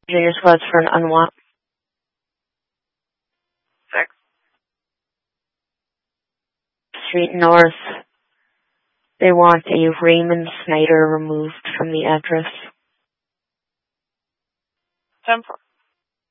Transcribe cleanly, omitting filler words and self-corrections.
Junior squads for an unwatch. 6. Street North. They want a Raymond Snyder removed from the address. 10-4.